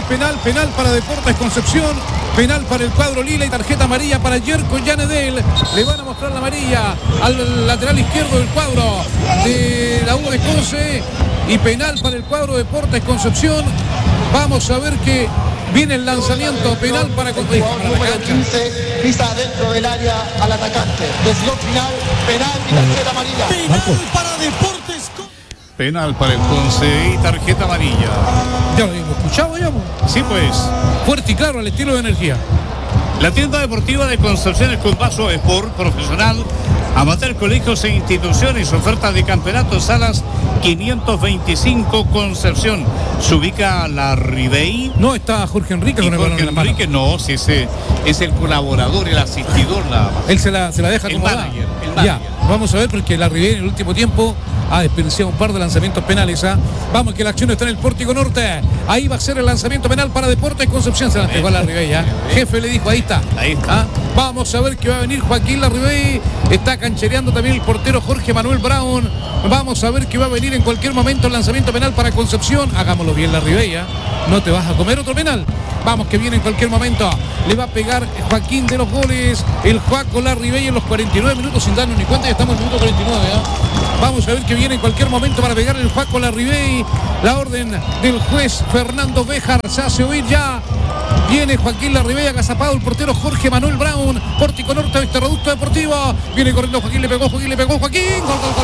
penal para Deportes Concepción, penal para el cuadro lila y tarjeta amarilla para Yerko Yanedel. Le van a mostrar la amarilla al lateral izquierdo del cuadro de la U de Conce y penal para el cuadro Deportes Concepción. Vamos a ver que viene el lanzamiento penal para Concepción. Número 15 pisa dentro del área al atacante. Decisión final, penal y tarjeta amarilla. Penal para Deportes. Penal para el Conce y tarjeta amarilla. Ya lo hemos escuchado, ya. Sí, pues. Fuerte y claro al estilo de Energía. La tienda deportiva de Concepción con Vaso Sport profesional, amateur, colegios e instituciones, oferta de campeonatos, salas 525 Concepción. Se ubica la Ribey. No está Jorge Enrique con el balón en la mano. Jorge Enrique no, si ese es el colaborador, el asistidor. Él se la deja como manager. Ya, vamos a ver porque la Ribey en el último tiempo ha desperdiciado un par de lanzamientos penales. Vamos, que la acción está en el Pórtico Norte. Ahí va a ser el lanzamiento penal para Deportes Concepción. Se la entregó a la Ribey. Jefe le dijo, ahí está. Ahí está. Vamos a ver que va a venir Joaquín Larribey. Está canchereando también el portero Jorge Manuel Brown. Vamos a ver que va a venir en cualquier momento el lanzamiento penal para Concepción. Hagámoslo bien, Larribey. No te vas a comer otro penal. Vamos, que viene en cualquier momento. Le va a pegar Joaquín de los goles. El Joaco Larribey en los 49 minutos sin darnos ni cuenta. Ya estamos en el minuto 39. Vamos a ver que viene en cualquier momento para pegar el Joaco Larribey. La orden del juez Fernando Béjar se hace oír ya. Viene Joaquín Larribey, agazapado el portero Jorge Manuel Brown. Pórtico Norte de este reducto deportivo. Viene corriendo Joaquín, le pegó Joaquín. Gol, gol, gol, gol, gol,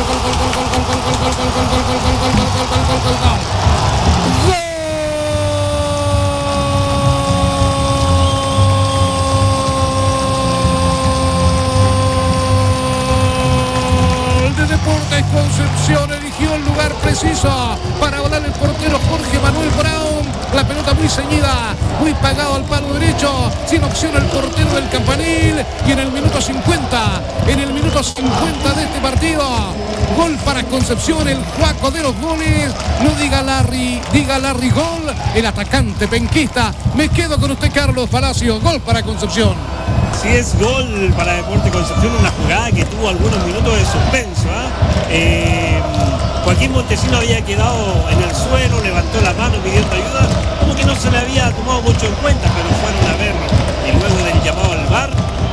gol, gol. Deportes Concepción eligió el lugar preciso para volar el portero Jorge Manuel Brown. La pelota muy ceñida, muy pagado al palo derecho, sin opción el portero del Campanil. Y en el minuto 50 de este partido, gol para Concepción, el Joaco de los goles. No diga Larry gol, el atacante penquista. Me quedo con usted, Carlos Palacio. Gol para Concepción. Si es gol para Deportes Concepción, una jugada que tuvo algunos minutos de suspenso. Joaquín Montesino había quedado en el suelo, levantó la mano pidiendo ayuda, como que no se le había tomado mucho en cuenta, pero fueron a verlo y luego del llamado al VAR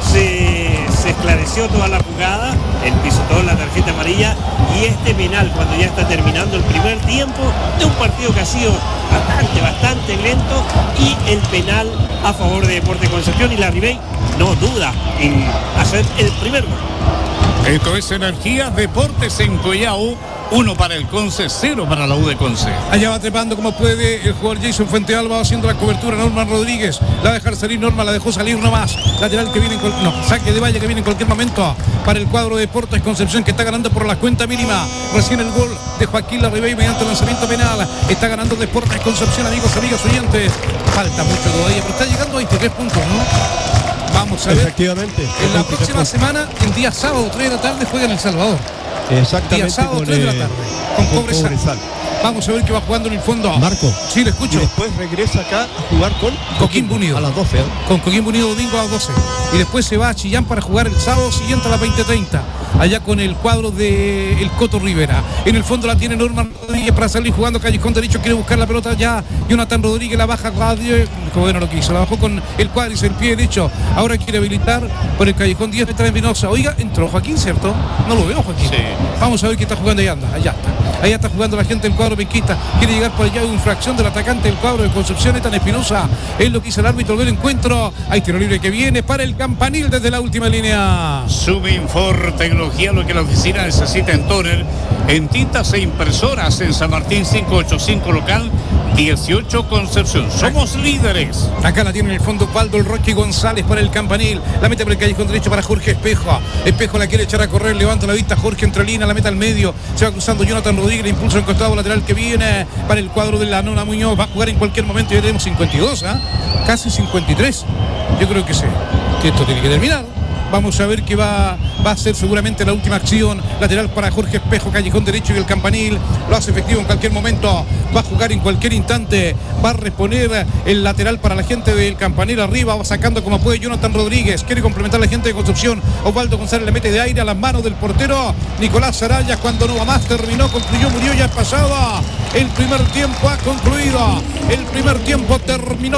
se esclareció toda la jugada, él pisotó la tarjeta amarilla y este penal cuando ya está terminando el primer tiempo de un partido que ha sido bastante lento, y el penal a favor de Deportes Concepción, y la Ribey no duda en hacer el primer gol. Esto es Energía Deportes en Collao. 1 para el Conce, 0 para la U de Conce. Allá va trepando como puede el jugador Jason Fuentealba, haciendo la cobertura. Norman Rodríguez la va a dejar salir, Norma la dejó salir nomás. Lateral que viene saque de Valle que viene en cualquier momento para el cuadro de Deportes Concepción, que está ganando por la cuenta mínima. Recién el gol de Joaquín Larribey mediante el lanzamiento penal. Está ganando Deportes Concepción, amigos, amigas oyentes. Falta mucho todavía, pero está llegando a 23 puntos, ¿no? Vamos a ver. Efectivamente. En la próxima semana, el día sábado, 3 de la tarde, juega en El Salvador. Exactamente. Día sábado, 3 de la tarde. Con Cobresal. Vamos a ver qué va jugando en el fondo. Marco. Sí, le escucho. Y después regresa acá a jugar con Coquimbo Unido. A las 12. Con Coquimbo Unido domingo a las 12. Y después se va a Chillán para jugar el sábado siguiente a las 20:30. Allá con el cuadro de el Coto Rivera. En el fondo la tiene Norman Rodríguez para salir jugando callejón derecho. Quiere buscar la pelota ya. Jonathan Rodríguez la baja. Bueno, lo que hizo. La bajó con el cuádriceps, el pie derecho. Ahora quiere habilitar por el callejón 10 metros en Vinosa. Oiga, entró Joaquín, ¿cierto? No lo veo, Joaquín. Sí. Vamos a ver qué está jugando. Allá anda. Allá está. Allá está jugando la gente del cuadro penquista. Quiere llegar por allá de infracción del atacante del cuadro de Concepción, Ethan Espinosa. Es lo que hizo el árbitro del encuentro. Hay tiro libre que viene para el Campanil desde la última línea. Subinfor Tecnología, lo que la oficina necesita en Toner, en tintas e impresoras en San Martín 585 local 18 Concepción. Somos líderes. Acá la tiene en el fondo Osvaldo el Roque González para el Campanil. La mete por el callejón derecho para Jorge Espejo. Espejo la quiere echar a correr, levanta la vista Jorge entre línea, la mete al medio. Se va cruzando Jonathan Rodríguez, le impulsa el costado lateral que viene para el cuadro de la Nona Muñoz. Va a jugar en cualquier momento, ya tenemos 52, casi 53. Yo creo que sí, que esto tiene que terminar. Vamos a ver qué va va a ser seguramente la última acción. Lateral para Jorge Espejo, callejón derecho y el Campanil lo hace efectivo en cualquier momento, va a jugar en cualquier instante, va a reponer el lateral para la gente del Campanil arriba, va sacando como puede Jonathan Rodríguez, quiere complementar la gente de Concepción. Osvaldo González le mete de aire a las manos del portero Nicolás Araya, cuando no va más, terminó, concluyó, murió, ya pasado el primer tiempo, ha concluido el primer tiempo, terminó.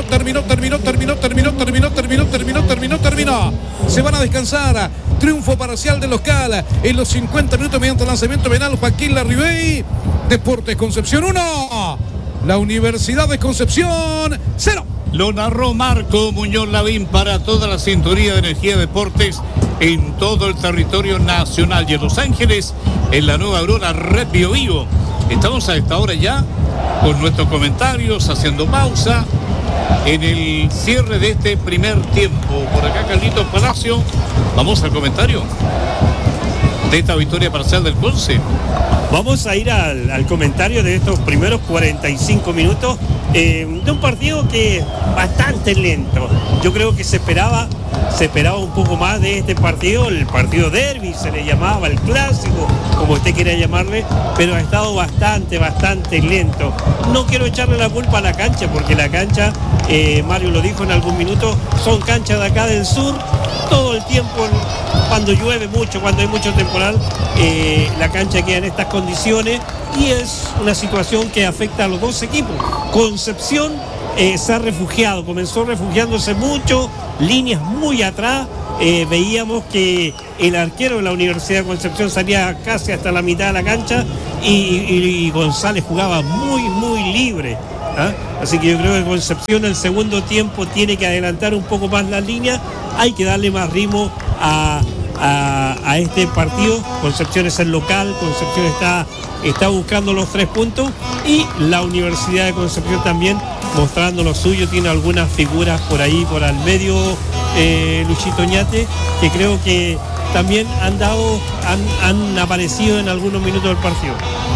Se van a descansar. Triunfo parcial del local en los 50 minutos mediante lanzamiento penal. Joaquín Larribey. Deportes Concepción 1, la Universidad de Concepción 0. Lo narró Marco Muñoz Lavín para toda la sintonía de Energía Deportes en todo el territorio nacional y en Los Ángeles, en la nueva Aurora Red Bio Vivo. Estamos a esta hora ya con nuestros comentarios, haciendo pausa en el cierre de este primer tiempo. Por acá Carlitos Palacio, vamos al comentario de esta victoria parcial del Conce. Vamos a ir al comentario de estos primeros 45 minutos de un partido que es bastante lento. Yo creo que se esperaba un poco más de este partido, el partido derbi se le llamaba, el clásico, como usted quiera llamarle, pero ha estado bastante lento. No quiero echarle la culpa a la cancha, porque la cancha, Mario lo dijo en algún minuto, son canchas de acá del sur, todo el tiempo, cuando llueve mucho, cuando hay mucho temporal, la cancha queda en estas condiciones y es una situación que afecta a los dos equipos. Concepción se ha refugiado, comenzó refugiándose mucho, líneas muy atrás, veíamos que el arquero de la Universidad de Concepción salía casi hasta la mitad de la cancha y González jugaba muy libre. Así que yo creo que Concepción el segundo tiempo tiene que adelantar un poco más la línea, hay que darle más ritmo a este partido. Concepción es el local, Concepción está buscando los 3 puntos y la Universidad de Concepción también mostrando lo suyo, tiene algunas figuras por ahí, por al medio, Luchito Ñate, que creo que también han aparecido en algunos minutos del partido.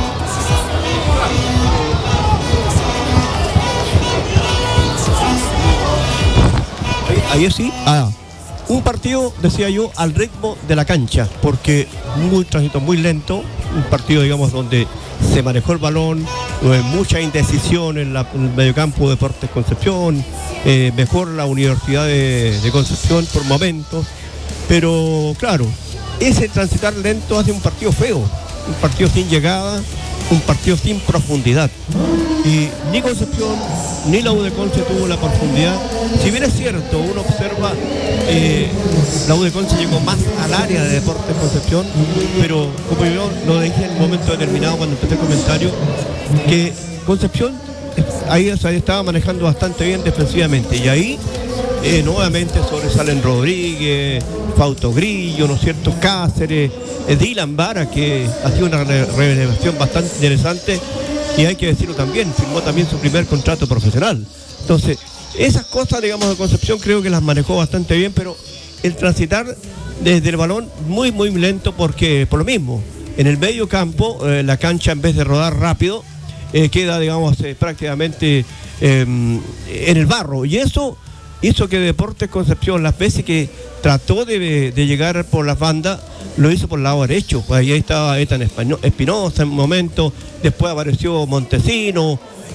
Ayer sí, un partido, decía yo, al ritmo de la cancha, porque muy tránsito, muy lento, un partido, digamos, donde se manejó el balón, mucha indecisión en el mediocampo de Deportes Concepción, mejor la Universidad de Concepción por momentos, pero claro, ese transitar lento hace un partido feo, un partido sin llegada, un partido sin profundidad. Y ni Concepción ni la U de Conce tuvo la profundidad. Si bien es cierto, uno observa, la U de Conce llegó más al área de Deportes Concepción, pero como yo lo dije en un momento determinado cuando empecé el comentario, que Concepción ahí estaba manejando bastante bien defensivamente, y ahí nuevamente sobresalen Rodríguez, Fausto Grillo, ¿no es cierto?, Cáceres, Dylan Vara, que ha sido una revelación bastante interesante, y hay que decirlo también, firmó también su primer contrato profesional. Entonces, esas cosas, digamos, de Concepción creo que las manejó bastante bien, pero el transitar desde el balón muy lento, porque por lo mismo, en el medio campo, la cancha en vez de rodar rápido, queda, digamos, prácticamente en el barro, y eso hizo que Deportes Concepción, las veces que trató de llegar por las bandas, lo hizo por el lado derecho. Pues ahí estaba Ethan Espinosa en un momento, después apareció Montesino,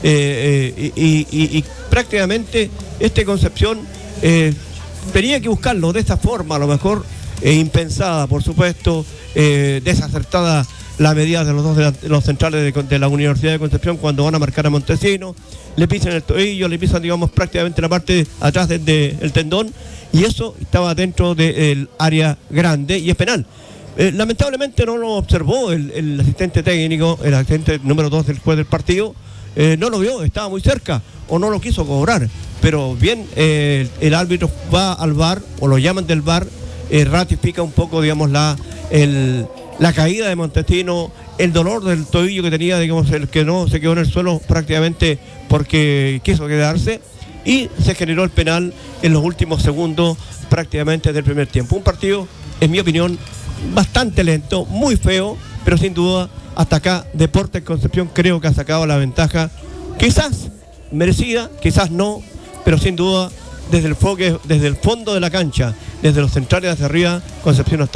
y prácticamente Concepción tenía que buscarlo de esta forma, a lo mejor impensada, por supuesto, desacertada la medida de los dos de los centrales de la Universidad de Concepción cuando van a marcar a Montesino, le pisan el tobillo, le pisan, digamos, prácticamente la parte atrás del tendón, y eso estaba dentro del área grande y es penal. Lamentablemente no lo observó el asistente técnico, el asistente número 2 del juez del partido, no lo vio, estaba muy cerca o no lo quiso cobrar, pero bien, el árbitro va al VAR o lo llaman del VAR, ratifica un poco, digamos, la caída de Montesino, el dolor del tobillo que tenía, digamos, el que no se quedó en el suelo prácticamente porque quiso quedarse, y se generó el penal en los últimos segundos prácticamente del primer tiempo. Un partido, en mi opinión, bastante lento, muy feo, pero sin duda hasta acá Deportes Concepción creo que ha sacado la ventaja, quizás merecida, quizás no, pero sin duda desde el fondo de la cancha, desde los centrales hacia arriba, Concepción ha estado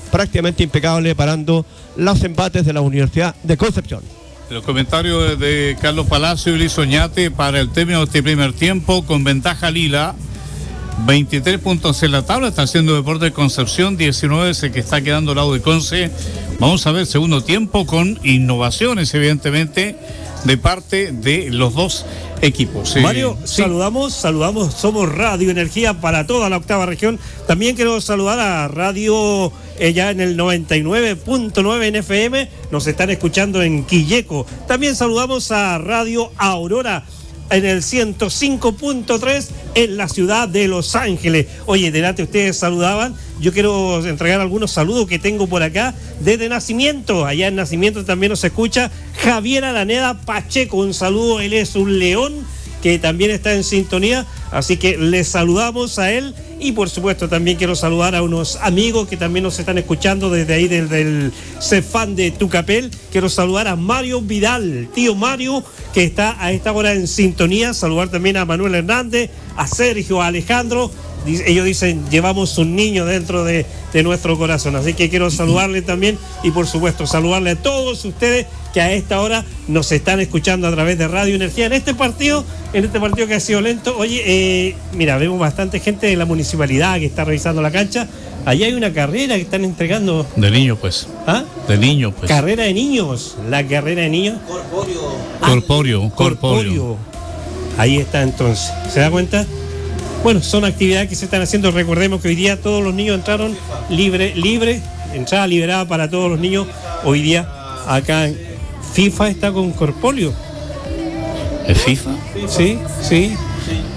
prácticamente impecable parando los embates de la Universidad de Concepción. Los comentarios de Carlos Palacio y Luis Oñate para el término de este primer tiempo con ventaja Lila. 23 puntos en la tabla, está haciendo Deportes de Concepción, 19 es el que está quedando al lado de Conce. Vamos a ver segundo tiempo con innovaciones, evidentemente, de parte de los dos equipos. Mario, sí. saludamos, somos Radio Energía para toda la octava región. También quiero saludar a Radio ya en el 99.9 en FM, nos están escuchando en Quilleco. También saludamos a Radio Aurora en el 105.3 en la ciudad de Los Ángeles. Oye, delante ustedes saludaban, yo quiero entregar algunos saludos que tengo por acá desde Nacimiento. Allá en Nacimiento también nos escucha Javier Araneda Pacheco, un saludo, él es un león que también está en sintonía, así que les saludamos a él. Y por supuesto también quiero saludar a unos amigos que también nos están escuchando desde ahí, desde el Cefán de Tucapel. Quiero saludar a Mario Vidal, tío Mario, que está a esta hora en sintonía. Saludar también a Manuel Hernández, a Sergio, a Alejandro. Ellos dicen, llevamos un niño dentro de nuestro corazón. Así que quiero saludarle también y por supuesto saludarle a todos ustedes que a esta hora nos están escuchando a través de Radio Energía en este partido que ha sido lento. Oye, mira, vemos bastante gente de la municipalidad que está revisando la cancha. Allá hay una carrera que están entregando. De niños, pues. ¿Ah? De niños, pues. Carrera de niños. La carrera de niños. Corpóreo. Ahí está entonces. ¿Se da cuenta? Bueno, son actividades que se están haciendo. Recordemos que hoy día todos los niños entraron libre, entrada liberada para todos los niños. Hoy día acá FIFA está con corpóreo. ¿Es FIFA? Sí.